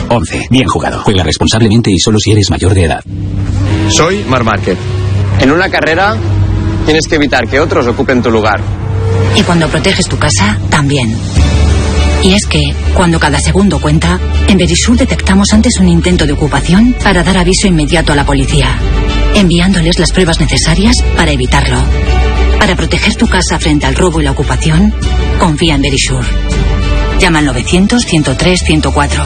11. Bien jugado. Juega responsablemente y solo si eres mayor de edad. Soy Marc Márquez. En una carrera tienes que evitar que otros ocupen tu lugar. Y cuando proteges tu casa, también. Y es que, cuando cada segundo cuenta, en Verisur detectamos antes un intento de ocupación para dar aviso inmediato a la policía, enviándoles las pruebas necesarias para evitarlo. Para proteger tu casa frente al robo y la ocupación, confía en Verisur. Llama al 900-103-104.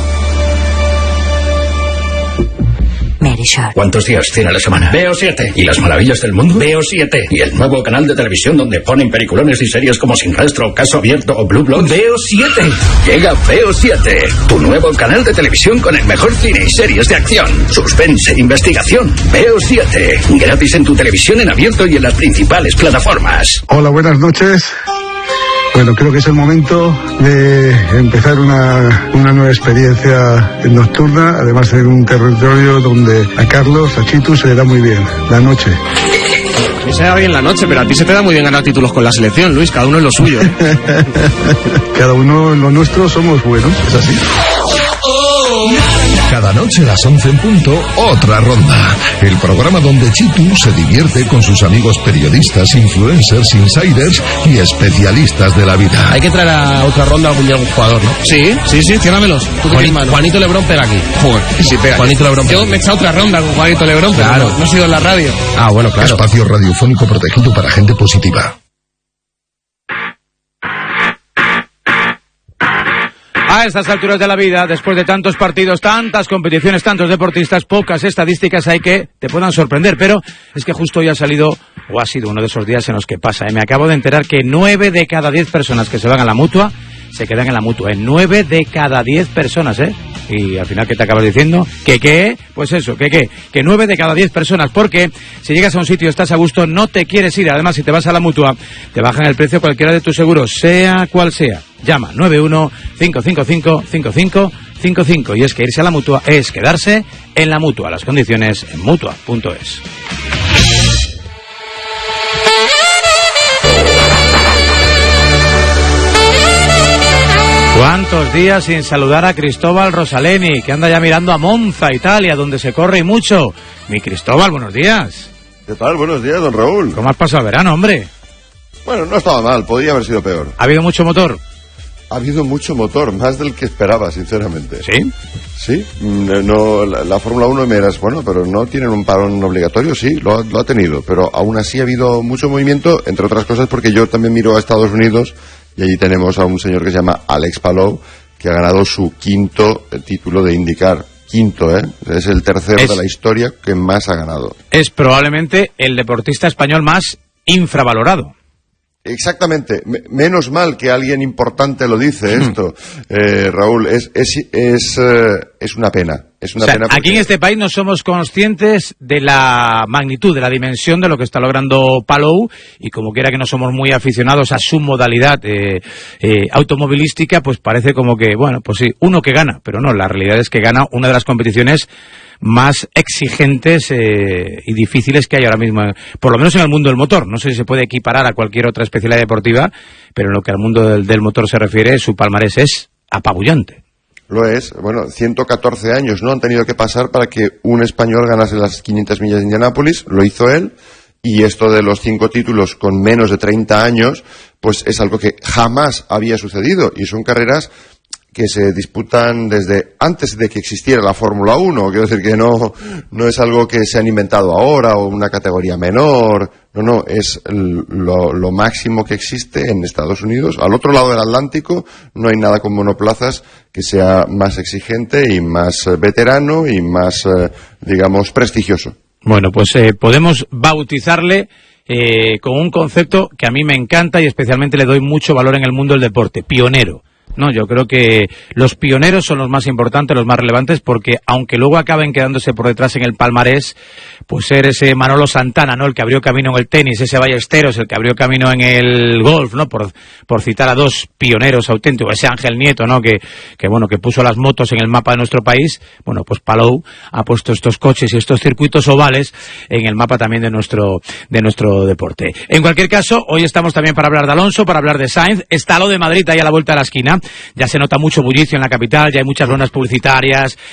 Verisur. ¿Cuántos días tiene la semana? Veo 7. ¿Y las maravillas del mundo? Veo 7. ¿Y el nuevo canal de televisión donde ponen peliculones y series como Sin Rastro, Caso Abierto o Blue Blood? Veo 7. Llega Veo 7, tu nuevo canal de televisión con el mejor cine y series de acción, suspense, investigación. Veo 7. Gratis en tu televisión en abierto y en las principales plataformas. Hola, buenas noches. Bueno, creo que es el momento de empezar una nueva experiencia nocturna, además en un territorio donde a Carlos, a Chitu, se le da muy bien la noche. A mí se da bien la noche, pero a ti se te da muy bien ganar títulos con la selección, Luis, cada uno en lo suyo. Cada uno en lo nuestro somos buenos, es así. Cada noche a las 11 en punto, otra ronda. El programa donde Chitu se divierte con sus amigos periodistas, influencers, insiders y especialistas de la vida. Hay que traer a otra ronda a algún jugador, ¿no? Sí, ciérramelos. Juanito Lebrón pega aquí. Joder, sí pega. Juanito Lebrón pega. Yo me he echado otra ronda con Juanito Lebrón, pero claro. No he sido en la radio. Ah, bueno, claro. Espacio radiofónico protegido para gente positiva. A estas alturas de la vida, después de tantos partidos, tantas competiciones, tantos deportistas, pocas estadísticas hay que te puedan sorprender, pero es que justo hoy ha salido, o ha sido uno de esos días en los que pasa. Me acabo de enterar que 9 de cada 10 personas que se van a la Mutua, se quedan en la Mutua. 9 de cada 10 personas, ¿eh? Y al final, ¿qué te acabas diciendo? ¿Qué? Pues eso, que 9 de cada 10 personas, porque si llegas a un sitio, estás a gusto, no te quieres ir. Además, si te vas a la Mutua, te bajan el precio cualquiera de tus seguros, sea cual sea. Llama 91-555-5555. Y es que irse a la Mutua es quedarse en la Mutua. Las condiciones en Mutua.es. ¿Cuántos días sin saludar a Cristóbal Rosaleni, que anda ya mirando a Monza, Italia, donde se corre y mucho? Mi Cristóbal, buenos días. ¿Qué tal? Buenos días, don Raúl. ¿Cómo has pasado el verano, hombre? Bueno, no estaba mal, podría haber sido peor. ¿Ha habido mucho motor? Ha habido mucho motor, más del que esperaba, sinceramente. ¿Sí? Sí, no, la Fórmula 1 me dirás, bueno, pero no tienen un parón obligatorio, sí, lo ha tenido, pero aún así ha habido mucho movimiento, entre otras cosas porque yo también miro a Estados Unidos y allí tenemos a un señor que se llama Alex Palou, que ha ganado su quinto título de IndyCar. Quinto, ¿eh? Es el tercero de la historia que más ha ganado. Es probablemente el deportista español más infravalorado. Exactamente, menos mal que alguien importante lo dice esto, Raúl, es una pena. Es una pena porque aquí en este país no somos conscientes de la magnitud, de la dimensión de lo que está logrando Palou, y como quiera que no somos muy aficionados a su modalidad automovilística, pues parece como que, bueno, pues sí, uno que gana, pero no, la realidad es que gana una de las competiciones más exigentes y difíciles que hay ahora mismo, por lo menos en el mundo del motor. No sé si se puede equiparar a cualquier otra especialidad deportiva, pero en lo que al mundo del motor se refiere, su palmarés es apabullante. Lo es. Bueno, 114 años no han tenido que pasar para que un español ganase las 500 millas de Indianápolis. Lo hizo él. Y esto de los 5 títulos con menos de 30 años, pues es algo que jamás había sucedido. Y son carreras que se disputan desde antes de que existiera la Fórmula 1. Quiero decir que no es algo que se han inventado ahora o una categoría menor. No, es lo máximo que existe en Estados Unidos. Al otro lado del Atlántico no hay nada con monoplazas que sea más exigente y más veterano y más, digamos, prestigioso. Bueno, pues podemos bautizarle con un concepto que a mí me encanta y especialmente le doy mucho valor en el mundo del deporte: pionero. No, yo creo que los pioneros son los más importantes, los más relevantes, porque aunque luego acaben quedándose por detrás en el palmarés, pues ser ese Manolo Santana, ¿no?, el que abrió camino en el tenis, ese Ballesteros, el que abrió camino en el golf, ¿no?, por citar a dos pioneros auténticos, ese Ángel Nieto, ¿no?, que puso las motos en el mapa de nuestro país. Bueno, pues Palou ha puesto estos coches y estos circuitos ovales en el mapa también de nuestro deporte. En cualquier caso, hoy estamos también para hablar de Alonso, para hablar de Sainz. Está lo de Madrid ahí a la vuelta de la esquina. Ya se nota mucho bullicio en la capital, ya hay muchas zonas publicitarias,